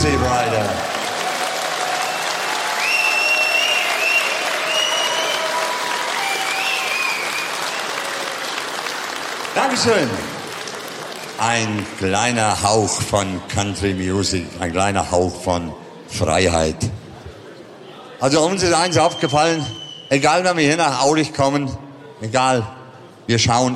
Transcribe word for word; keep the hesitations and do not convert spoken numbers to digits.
Easy Rider. Dankeschön. Ein kleiner Hauch von Country Music, ein kleiner Hauch von Freiheit. Also uns ist eins aufgefallen, egal wenn wir hier nach Aulich kommen, egal, wir schauen